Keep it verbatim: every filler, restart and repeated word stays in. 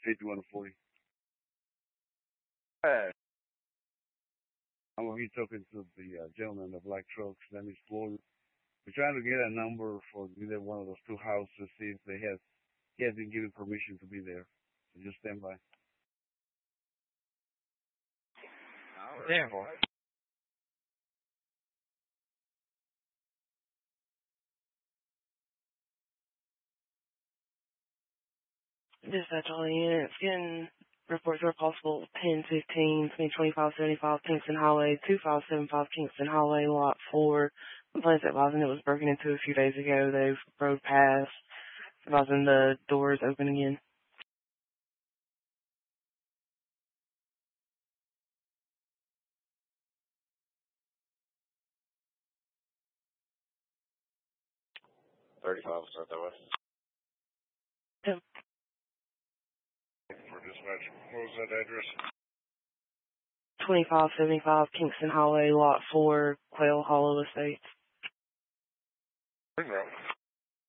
fifty-one forty. Hey. I'm going to be talking to the uh, gentleman in the black trucks. Then he's Floyd. We're trying to get a number for either one of those two houses to see if they have, he has been given permission to be there. So just stand by. Damn. Dispatch all the units. Getting reports where possible. ten fifteen, twenty-five seventy-five Kingston Highway, two five seven five Kingston Highway, lot four. Complaints advising it was broken into a few days ago. They've rode past. Advising the doors open again. thirty-five, start that way. Tim. For dispatch, what was that address? twenty-five seventy-five Kingston Highway, lot four, Quail Hollow Estates. Ring route.